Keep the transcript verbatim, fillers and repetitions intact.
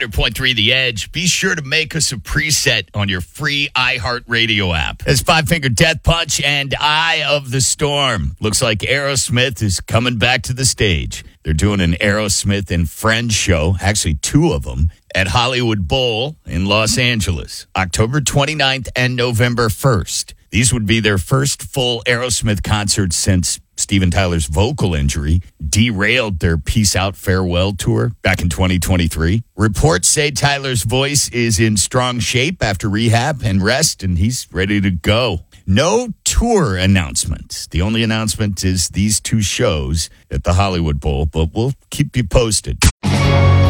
hundred point three The Edge. Be sure to make us a preset on your free iHeartRadio app. It's Five Finger Death Punch and Eye of the Storm. Looks like Aerosmith is coming back to the stage. They're doing an Aerosmith and Friends show, actually two of them, at Hollywood Bowl in Los Angeles, October twenty-ninth and November first. These would be their first full Aerosmith concert since Steven Tyler's vocal injury derailed their Peace Out Farewell tour back in twenty twenty-three. Reports say Tyler's voice is in strong shape after rehab and rest, and he's ready to go. No tour announcement. The only announcement is these two shows at the Hollywood Bowl, but we'll keep you posted.